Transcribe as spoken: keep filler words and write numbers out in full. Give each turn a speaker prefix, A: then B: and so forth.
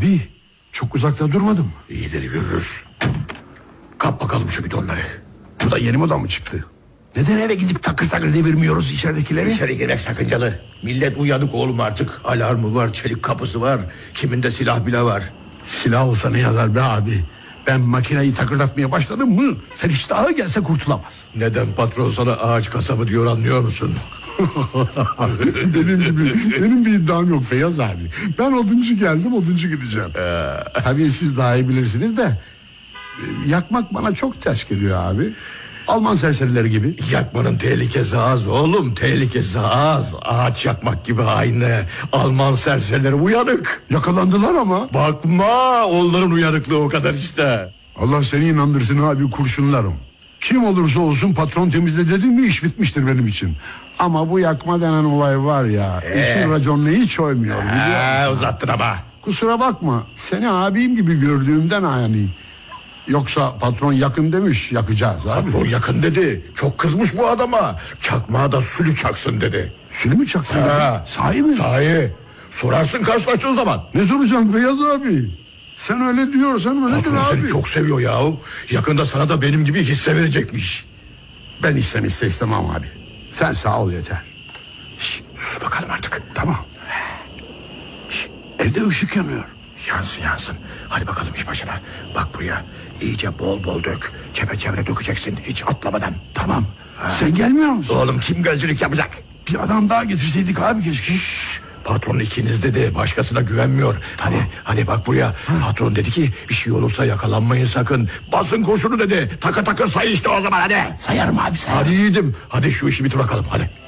A: Abi çok uzakta durmadın mı?
B: İyidir, yürürüz. Kap bakalım şu bidonları.
A: Bu da yeni moda mı çıktı? Neden eve gidip takır takır devirmiyoruz içeridekileri?
B: İçeri girmek sakıncalı. Millet uyanık oğlum artık. Alarmı var, çelik kapısı var. Kiminde silah bile var.
A: Silah olsa ne yazar be abi? Ben makineyi takırdatmaya başladım mı sen hiç daha gelse kurtulamaz.
B: Neden patron sana ağaç kasabı diyor anlıyor musun?
A: benim gibi benim bir iddiam yok Feyyaz abi. Ben oduncu geldim, oduncu gideceğim. Ee... Tabii siz daha iyi bilirsiniz de yakmak bana çok ters geliyor abi. Alman serserileri gibi.
B: Yakmanın tehlikesi az oğlum, tehlikesi az. Ağaç yakmak gibi aynı. Alman serserileri uyanık.
A: Yakalandılar ama.
B: Bakma, onların uyanıklığı o kadar işte.
A: Allah seni inandırsın abi, kurşunlarım. Kim olursa olsun patron temizle dedim mi iş bitmiştir benim için. Ama bu yakma denen olay var ya, ee, işin raconunu hiç oymuyor.
B: Ee, uzattın ama.
A: Kusura bakma, seni abim gibi gördüğümden yani. Yoksa patron yakın demiş, yakacağız abi.
B: Patron yakın dedi, çok kızmış bu adama. Çakmağa da sülü çaksın dedi.
A: Sülü mü çaksın dedi? Sahi mi?
B: Sahi. Sorarsın karşılaştığın zaman.
A: Ne soracağım Feyyaz abi? Sen öyle diyorsan öyledir
B: patron
A: abi.
B: Patron seni çok seviyor yahu. Yakında sana da benim gibi hisse verecekmiş.
A: Ben istem iste istemem abi. Sen sağ ol yeter.
B: Şş, sus bakalım artık.
A: Tamam. Şş, evde ışık yanıyor.
B: Yansın yansın. Hadi bakalım iş başına. Bak buraya. İyice bol bol dök. Çepeçevre dökeceksin hiç atlamadan.
A: Tamam. Ha. Sen gelmiyor musun?
B: Oğlum kim gözcülük yapacak?
A: Bir adam daha getirseydik abi keşke.
B: Şşş. Patron ikiniz dedi, başkasına güvenmiyor. Hadi tamam. Hadi bak buraya. Ha. Patron dedi ki bir şey olursa yakalanmayın sakın. Basın kurşunu dedi. Takır takır say işte o zaman hadi.
A: Sayarım abi sayarım.
B: Hadi yiğidim. Hadi şu işi bitir bakalım hadi.